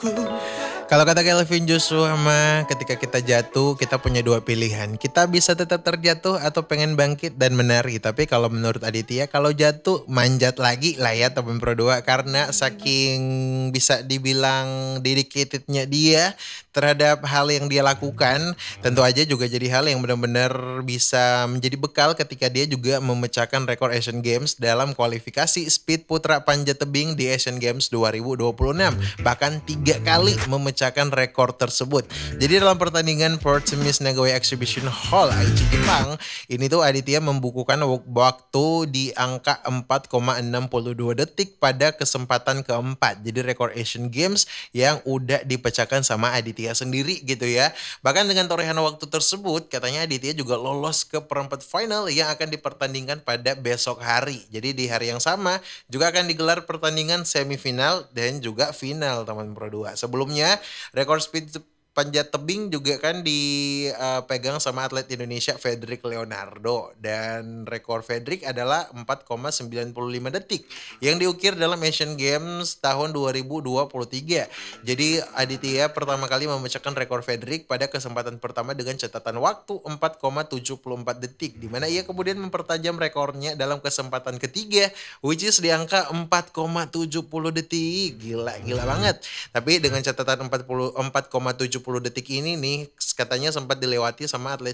Kalau kata Kelvin Joshua mah ketika kita jatuh kita punya dua pilihan. Kita bisa tetap terjatuh atau pengen bangkit dan menari. Tapi kalau menurut Aditya kalau jatuh manjat lagi lah ya teman Pro 2 karena saking bisa dibilang dedicatednya dia terhadap hal yang dia lakukan, tentu aja juga jadi hal yang benar-benar bisa menjadi bekal ketika dia juga memecahkan rekor Asian Games dalam kualifikasi speed putra panjat tebing di Asian Games 2026. Bahkan 3 kali memecahkan rekor tersebut. Jadi dalam pertandingan Port Miss Nagoya Exhibition Hall Aichi Jepang, ini tuh Aditya membukukan waktu di angka 4,62 detik pada kesempatan keempat. Jadi rekor Asian Games yang udah dipecahkan sama Aditya sendiri gitu ya. Bahkan dengan torehan waktu tersebut, katanya Aditya juga lolos ke perempat final yang akan dipertandingkan pada besok hari. Jadi di hari yang sama juga akan digelar pertandingan semifinal dan juga final teman Pro 2. Sebelumnya rekor speed panjat tebing juga kan dipegang sama atlet Indonesia Frederick Leonardo dan rekor Frederick adalah 4,95 detik yang diukir dalam Asian Games tahun 2023. Jadi Aditya pertama kali memecahkan rekor Frederick pada kesempatan pertama dengan catatan waktu 4,74 detik di mana ia kemudian mempertajam rekornya dalam kesempatan ketiga which is di angka 4,70 detik. Gila banget. Tapi dengan catatan 4,70 detik ini nih katanya sempat dilewati sama atlet